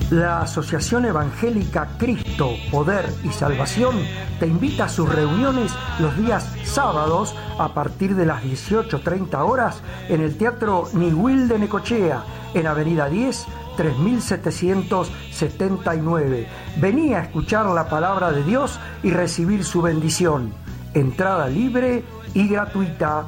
La Asociación Evangélica Cristo, Poder y Salvación te invita a sus reuniones los días sábados a partir de las 18:30 horas en el Teatro Niwil de Necochea, en Avenida 10, 3779. Vení a escuchar la palabra de Dios y recibir su bendición. Entrada libre y gratuita.